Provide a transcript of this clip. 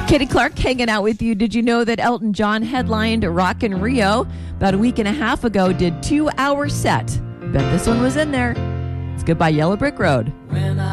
Katie Clark hanging out with you. Did you know that Elton John headlined Rock in Rio about a week and a half ago? Did 2-hour set. Bet this one was in there. It's Goodbye Yellow Brick Road. When